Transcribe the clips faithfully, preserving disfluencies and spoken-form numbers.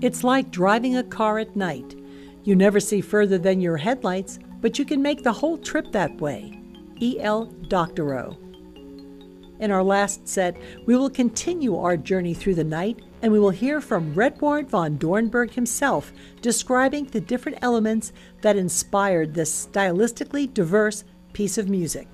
It's like driving a car at night. You never see further than your headlights, but you can make the whole trip that way. E L. Doctorow. In our last set, we will continue our journey through the night, and we will hear from Redward von Dornberg himself describing the different elements that inspired this stylistically diverse piece of music.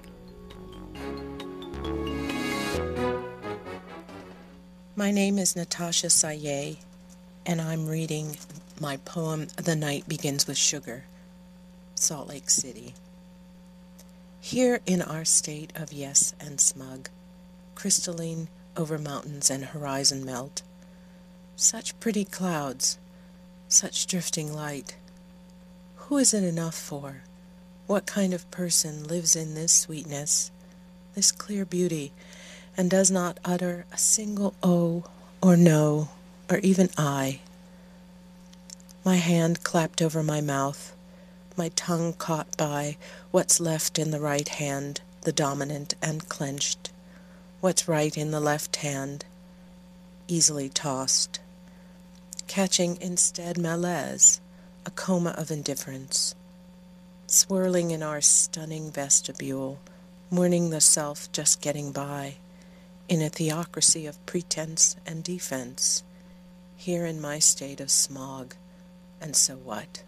My name is Natasha Saye, and I'm reading my poem, The Night Begins with Sugar, Salt Lake City. Here in our state of yes and smug, crystalline over mountains and horizon melt, such pretty clouds, such drifting light. Who is it enough for? What kind of person lives in this sweetness, this clear beauty, and does not utter a single oh or no or even I? My hand clapped over my mouth, my tongue caught by what's left in the right hand, the dominant and clenched, what's right in the left hand, easily tossed, catching instead malaise, a coma of indifference, swirling in our stunning vestibule, mourning the self just getting by, in a theocracy of pretense and defense, here in my state of smog, and so what?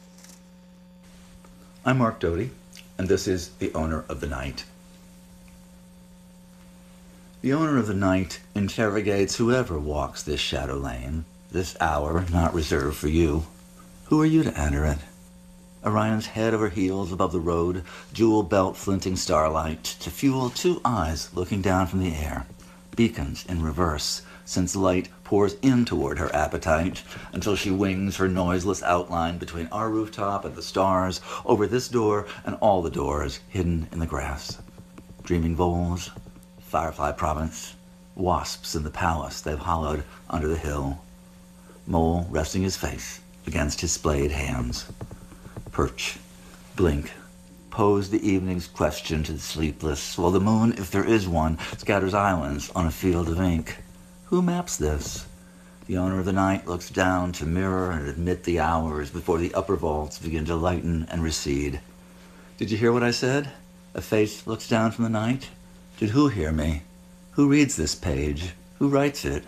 I'm Mark Doty, and this is The Owner of the Night. The owner of the night interrogates whoever walks this shadow lane, this hour not reserved for you. Who are you to enter it? Orion's head over heels above the road, jewel belt flinting starlight, to fuel two eyes looking down from the air, beacons in reverse, since light pours in toward her appetite, until she wings her noiseless outline between our rooftop and the stars, over this door and all the doors hidden in the grass. Dreaming voles, Firefly Province, wasps in the palace they've hollowed under the hill, mole resting his face against his splayed hands. Perch, blink, pose the evening's question to the sleepless, while the moon, if there is one, scatters islands on a field of ink. Who maps this? The owner of the night looks down to mirror and admit the hours before the upper vaults begin to lighten and recede. Did you hear what I said? A face looks down from the night? Did who hear me? Who reads this page? Who writes it?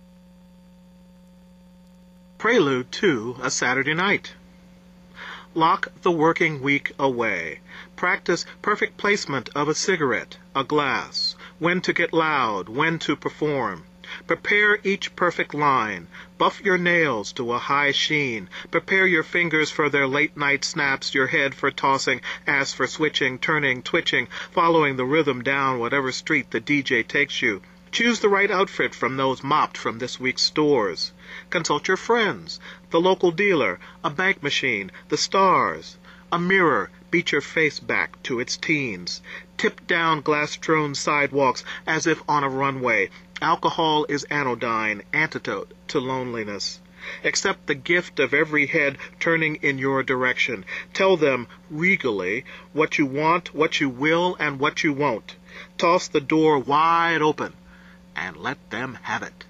Prelude to A Saturday Night. Lock the working week away. Practice perfect placement of a cigarette, a glass, when to get loud, when to perform. Prepare each perfect line. Buff your nails to a high sheen. Prepare your fingers for their late-night snaps, your head for tossing, ass for switching, turning, twitching, following the rhythm down whatever street the D J takes you. Choose the right outfit from those mopped from this week's stores. Consult your friends, the local dealer, a bank machine, the stars. A mirror, beat your face back to its teens. Tip down glass-strewn sidewalks as if on a runway. Alcohol is anodyne, antidote to loneliness. Accept the gift of every head turning in your direction. Tell them regally what you want, what you will, and what you won't. Toss the door wide open and let them have it.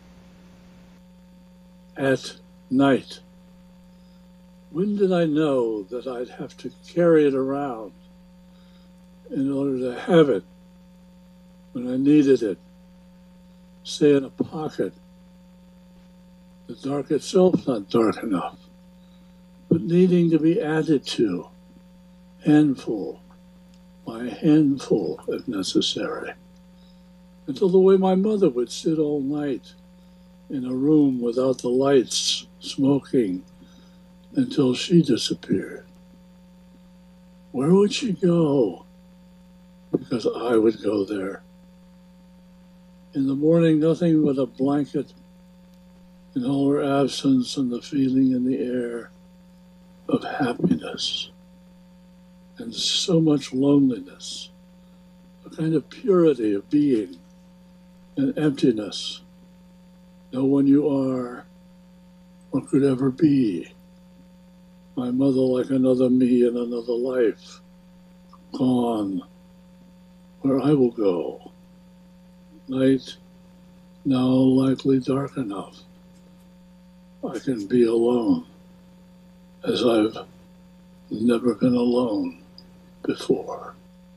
At night. When did I know that I'd have to carry it around in order to have it when I needed it? Say in a pocket. The dark itself not dark enough, but needing to be added to, handful by handful if necessary, until the way my mother would sit all night in a room without the lights, smoking, until she disappeared. Where would she go? Because I would go there. In the morning, nothing but a blanket in all her absence and the feeling in the air of happiness and so much loneliness, a kind of purity of being and emptiness. Know when you are, what could ever be. My mother like another me in another life, gone, where I will go. Night now likely dark enough. I can be alone, as I've never been alone before.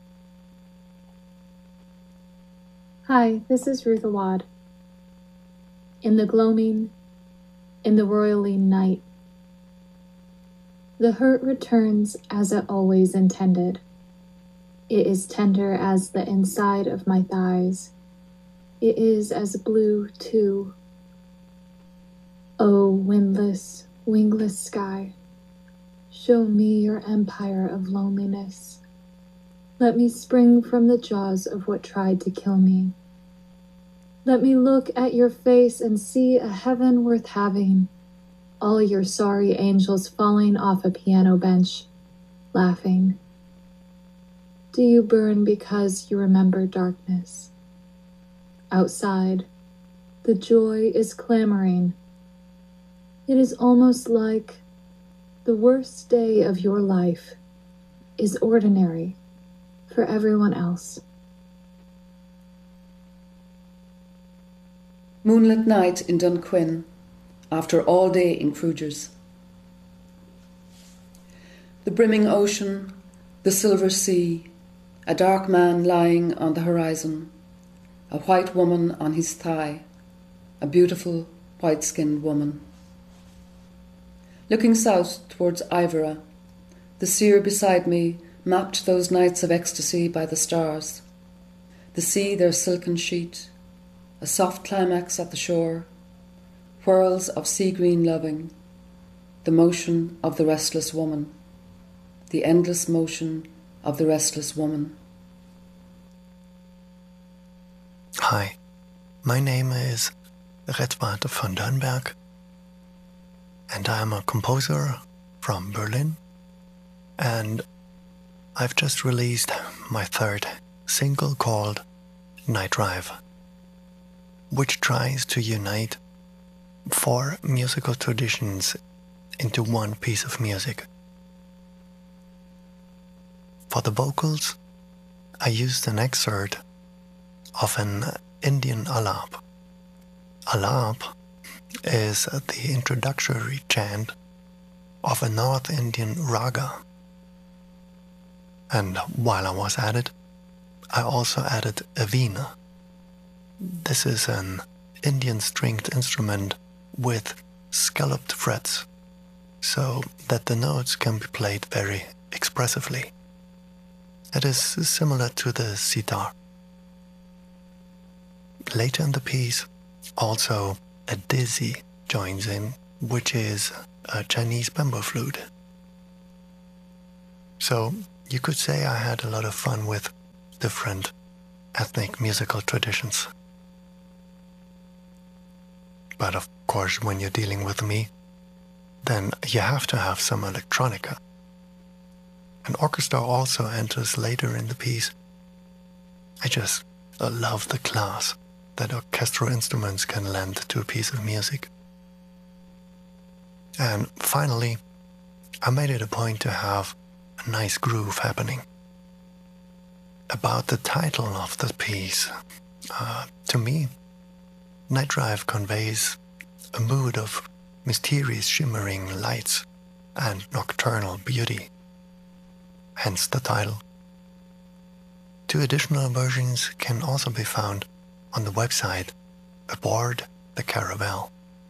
Hi, this is Ruth Awad. In the gloaming, in the roiling night, the hurt returns as it always intended. It is tender as the inside of my thighs. It is as blue, too. O windless, wingless sky, show me your empire of loneliness. Let me spring from the jaws of what tried to kill me. Let me look at your face and see a heaven worth having, all your sorry angels falling off a piano bench, laughing. Do you burn because you remember darkness? Outside, the joy is clamoring. It is almost like the worst day of your life is ordinary for everyone else. Moonlit night in Dunquin, after all day in Cruges. The brimming ocean, the silver sea, a dark man lying on the horizon, a white woman on his thigh, a beautiful white-skinned woman. Looking south towards Ivora, the seer beside me mapped those nights of ecstasy by the stars. The sea their silken sheet, a soft climax at the shore, whirls of sea-green loving, the motion of the restless woman, the endless motion of the restless woman. Hi, my name is Redwart von Dörnberg, and I'm a composer from Berlin, and I've just released my third single called Night Drive, which tries to unite four musical traditions into one piece of music. For the vocals, I used an excerpt of an Indian alap. Alap is the introductory chant of a North Indian raga. And while I was at it, I also added a veena. This is an Indian stringed instrument with scalloped frets, so that the notes can be played very expressively. It is similar to the sitar. Later in the piece, also a dizzy joins in, which is a Chinese bamboo flute. So you could say I had a lot of fun with different ethnic musical traditions. But of course, when you're dealing with me, then you have to have some electronica. An orchestra also enters later in the piece. I just uh, love the class that orchestral instruments can lend to a piece of music. And finally, I made it a point to have a nice groove happening. About the title of the piece, uh, to me, Night Drive conveys a mood of mysterious shimmering lights and nocturnal beauty, hence the title. Two additional versions can also be found on the website Aboard the Caravel.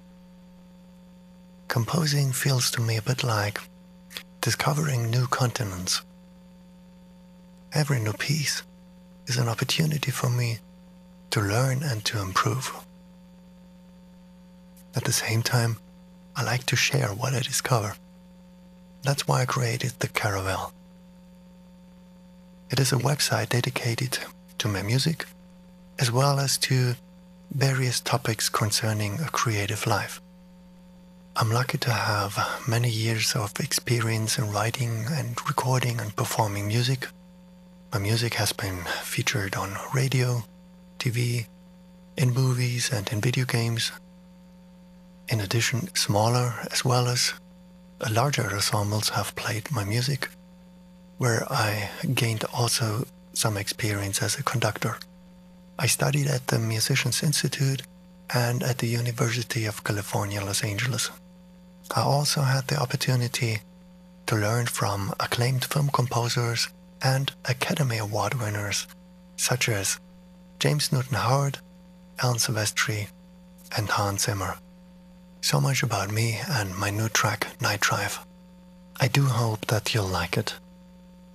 Composing feels to me a bit like discovering new continents. Every new piece is an opportunity for me to learn and to improve. At the same time, I like to share what I discover. That's why I created the Caravel. It is a website dedicated to my music, as well as to various topics concerning a creative life. I'm lucky to have many years of experience in writing and recording and performing music. My music has been featured on radio, T V, in movies and in video games. In addition, smaller as well as larger ensembles have played my music, where I gained also some experience as a conductor. I studied at the Musicians Institute and at the University of California, Los Angeles. I also had the opportunity to learn from acclaimed film composers and Academy Award winners such as James Newton Howard, Alan Silvestri, and Hans Zimmer. So much about me and my new track, Night Drive. I do hope that you'll like it.